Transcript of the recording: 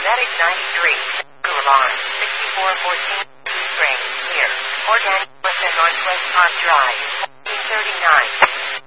Medic 93, Boulevard, 6414, East Range, here. Organic, Northwest Park Drive.